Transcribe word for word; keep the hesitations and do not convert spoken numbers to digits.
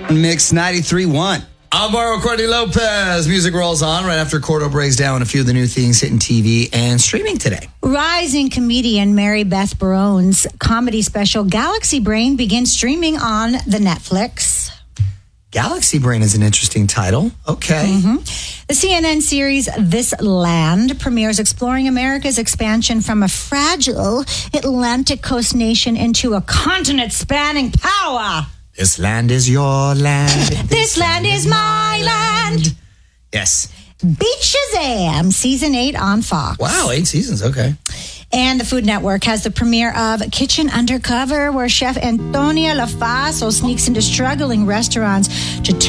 Mix ninety-three point one. Alvaro Courtney Lopez. Music rolls on right after Cordo breaks down a few of the new things hitting T V and streaming today. Rising comedian Mary Beth Barone's comedy special Galaxy Brain begins streaming on the Netflix. Galaxy Brain is an interesting title. Okay. Mm-hmm. The C N N series This Land premieres exploring America's expansion from a fragile Atlantic coast nation into a continent spanning power. This land is your land. This, this land, land is my land. land. Yes. Beat Shazam, season eight on Fox. Wow, eight seasons. Okay. And the Food Network has the premiere of Kitchen Undercover, where chef Antonia Lafaso sneaks into struggling restaurants to turn